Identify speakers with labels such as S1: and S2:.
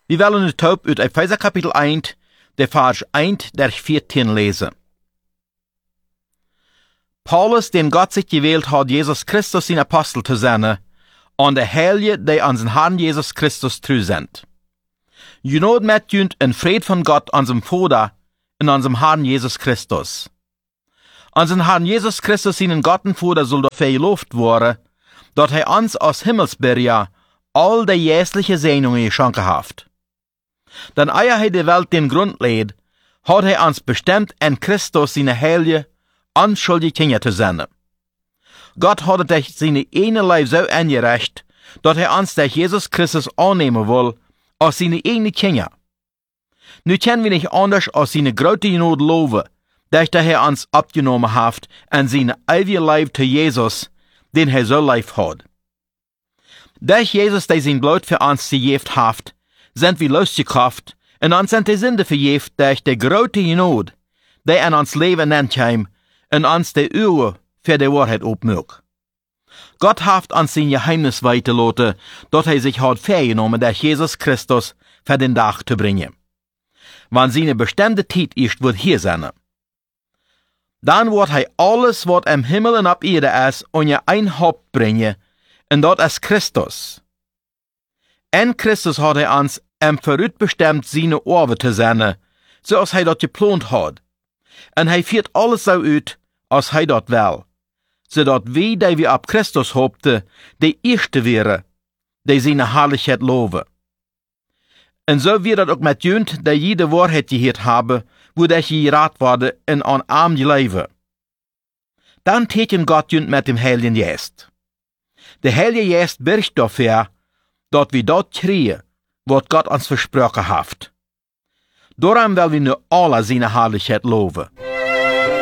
S1: Wir wollen het op uit Epheser kapitel 1, de vers 1 der 14 lesen. Paulus, den Gott sich gewählt hat, Jesus Christus sein Apostel zu sein, und der Heilige, die an den Herrn Jesus Christus treu sind. Genot mit jünt in Fried von Gott, unserem Vater, in unserem Herrn Jesus Christus. Unseren Herrn Jesus Christus, seinen Gott und Vater, soll dafür gelobt worden, dass er uns aus Himmelsberger all die jährliche Segnungen geschenkt hat. Denn ehe er die Welt den Grund legt, hat er uns bestimmt in Christus seine heilige, unschuldige Kinder zu sein. Gott hat durch seine eine Leib so eingerecht, dass er uns durch Jesus Christus annehmen will, als seine eigene Kinder. Nu können wir nicht anders als seine große Not loben, dass er uns abgenommen hat und seine ewige Leib zu Jesus, den er so lieb hat. Durch Jesus, der sein Blut für uns gegeben hat, sind wir losgekauft und uns sind die Sünde vergeben durch die große Not, die in uns Leben nennt und uns die Augen für die Wahrheit aufmacht. Gott hat uns sein Geheimnis weitergelassen, dass er sich hat vorgenommen, durch Jesus Christus für den Tag zu bringen. Wenn seine bestimmte Zeit ist, wird hier sein. Dann wird er alles, was im Himmel und auf Erde ist, unter ein Haupt bringen, und das ist Christus. In Christus hat er uns Verrückt bestimmt, seine Orbe zu sein, so als er das geplant hat. Und er führt alles so aus, als er das will, so dass wir, die wir ab Christus hofften, die Erste wären, die seine Herrlichkeit loben. Und so wird das auch mit jünt, die jede Wahrheit gehört haben, wo ich gerat wurde in ein arm Leben. Dann täten Gott jünt mit dem Heiligen Geist. Der Heilige Geist birgt dafür, dass wir dort kriegen, was Gott uns versprochen hat. Darum will wir nur alle seine Herrlichkeit loben.